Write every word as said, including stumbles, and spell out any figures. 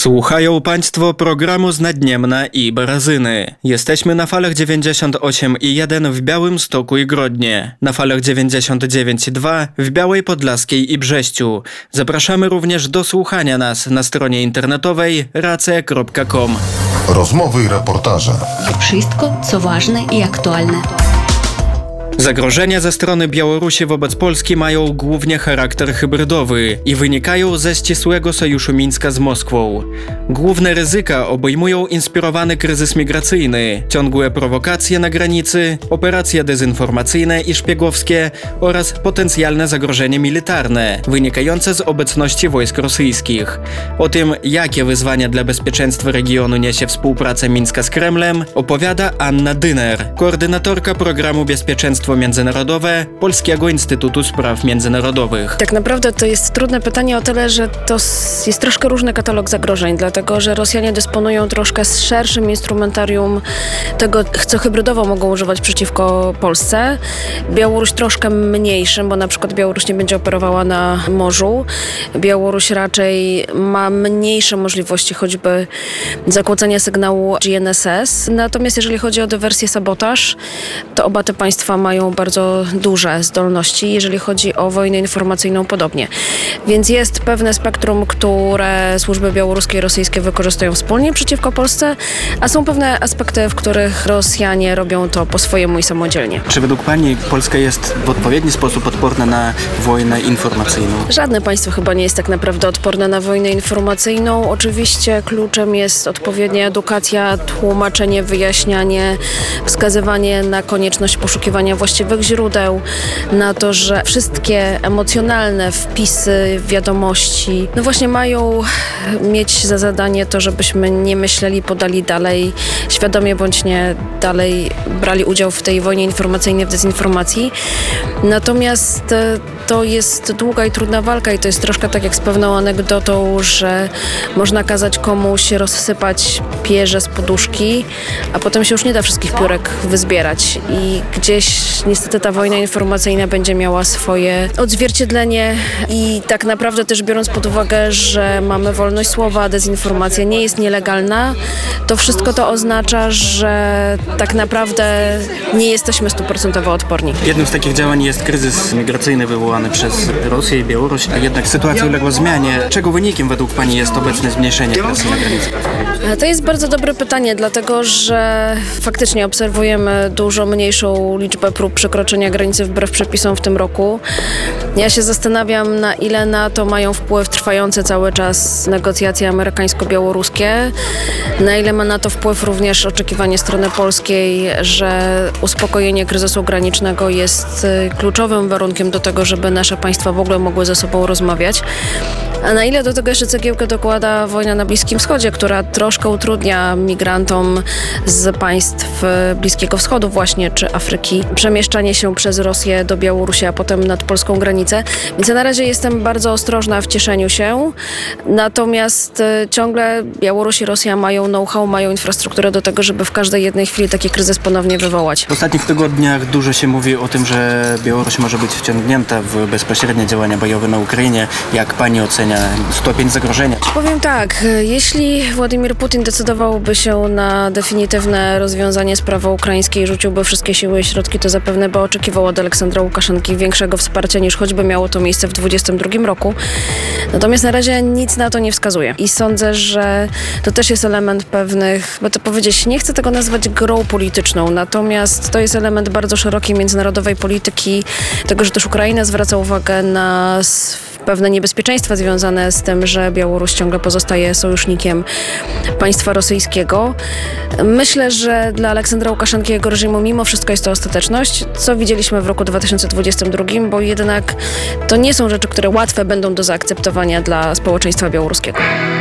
Słuchają Państwo programu Znadniemna i Barazyny. Jesteśmy na falach dziewięćdziesiąt osiem i jeden w Białymstoku i Grodnie, na falach dziewięćdziesiąt dziewięć i dwa w Białej Podlaskiej i Brześciu. Zapraszamy również do słuchania nas na stronie internetowej race kropka com. Rozmowy i reportaże. Wszystko, co ważne i aktualne. Zagrożenia ze strony Białorusi wobec Polski mają głównie charakter hybrydowy i wynikają ze ścisłego sojuszu Mińska z Moskwą. Główne ryzyka obejmują inspirowany kryzys migracyjny, ciągłe prowokacje na granicy, operacje dezinformacyjne i szpiegowskie oraz potencjalne zagrożenie militarne wynikające z obecności wojsk rosyjskich. O tym, jakie wyzwania dla bezpieczeństwa regionu niesie współpraca Mińska z Kremlem, opowiada Anna Dyner, koordynatorka programu Bezpieczeństwo Międzynarodowe Polskiego Instytutu Spraw Międzynarodowych. Tak naprawdę to jest trudne pytanie o tyle, że to jest troszkę różny katalog zagrożeń, dlatego że Rosjanie dysponują troszkę szerszym instrumentarium tego, co hybrydowo mogą używać przeciwko Polsce. Białoruś troszkę mniejszym, bo na przykład Białoruś nie będzie operowała na morzu. Białoruś raczej ma mniejsze możliwości choćby zakłócenia sygnału G N S S. Natomiast jeżeli chodzi o dywersję, sabotaż, to oba te państwa mają bardzo duże zdolności, jeżeli chodzi o wojnę informacyjną podobnie. Więc jest pewne spektrum, które służby białoruskie i rosyjskie wykorzystują wspólnie przeciwko Polsce, a są pewne aspekty, w których Rosjanie robią to po swojemu i samodzielnie. Czy według Pani Polska jest w odpowiedni sposób odporna na wojnę informacyjną? Żadne państwo chyba nie jest tak naprawdę odporne na wojnę informacyjną. Oczywiście kluczem jest odpowiednia edukacja, tłumaczenie, wyjaśnianie, wskazywanie na konieczność poszukiwania właściwych źródeł, na to, że wszystkie emocjonalne wpisy, wiadomości, no właśnie mają mieć za zadanie to, żebyśmy nie myśleli, podali dalej, świadomie bądź nie, dalej brali udział w tej wojnie informacyjnej, w dezinformacji. Natomiast to jest długa i trudna walka i to jest troszkę tak jak z pewną anegdotą, że można kazać komuś rozsypać pierze z poduszki, a potem się już nie da wszystkich piórek wyzbierać i gdzieś niestety ta wojna informacyjna będzie miała swoje odzwierciedlenie i tak naprawdę też biorąc pod uwagę, że mamy wolność słowa, dezinformacja nie jest nielegalna, to wszystko to oznacza, że tak naprawdę nie jesteśmy stuprocentowo odporni. Jednym z takich działań jest kryzys migracyjny wywołany przez Rosję i Białoruś, a jednak sytuacja uległa zmianie. Czego wynikiem według Pani jest obecne zmniejszenie presji na granicy? To jest bardzo dobre pytanie, dlatego że faktycznie obserwujemy dużo mniejszą liczbę prób przekroczenia granicy wbrew przepisom w tym roku. Ja się zastanawiam, na ile na to mają wpływ trwające cały czas negocjacje amerykańsko-białoruskie, na ile ma na to wpływ również oczekiwanie strony polskiej, że uspokojenie kryzysu granicznego jest kluczowym warunkiem do tego, żeby nasze państwa w ogóle mogły ze sobą rozmawiać. A na ile do tego jeszcze cegiełkę dokłada wojna na Bliskim Wschodzie, która troszkę utrudnia migrantom z państw Bliskiego Wschodu właśnie, czy Afryki, przemieszczanie się przez Rosję do Białorusi, a potem nad polską granicę. Więc ja na razie jestem bardzo ostrożna w cieszeniu się. Natomiast ciągle Białoruś i Rosja mają know-how, mają infrastrukturę do tego, żeby w każdej jednej chwili taki kryzys ponownie wywołać. W ostatnich tygodniach dużo się mówi o tym, że Białoruś może być wciągnięta w bezpośrednie działania bojowe na Ukrainie. Jak Pani ocenia stopień zagrożenia? Powiem tak, jeśli Władimir Putin decydowałby się na definitywne rozwiązanie sprawy ukraińskiej, rzuciłby wszystkie siły i środki, to zapewne by oczekiwał od Aleksandra Łukaszenki większego wsparcia niż choćby miało to miejsce w dwudziestym drugim roku. Natomiast na razie nic na to nie wskazuje. I sądzę, że to też jest element pewnych, by to powiedzieć, nie chcę tego nazwać grą polityczną, natomiast to jest element bardzo szerokiej międzynarodowej polityki, tego, że też Ukraina zwraca uwagę na pewne niebezpieczeństwa związane z tym, że Białoruś ciągle pozostaje sojusznikiem państwa rosyjskiego. Myślę, że dla Aleksandra Łukaszenki i jego reżimu mimo wszystko jest to ostateczność, co widzieliśmy w roku dwa tysiące dwudziestym drugim, bo jednak to nie są rzeczy, które łatwe będą do zaakceptowania dla społeczeństwa białoruskiego.